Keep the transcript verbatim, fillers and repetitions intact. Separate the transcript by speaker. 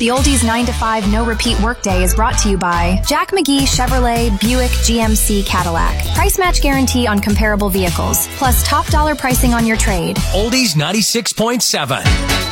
Speaker 1: The Oldies nine to five No Repeat Workday is brought to you by Jack McGee Chevrolet Buick G M C Cadillac. Price match guarantee on comparable vehicles, plus top dollar pricing on your trade.
Speaker 2: Oldies ninety-six point seven.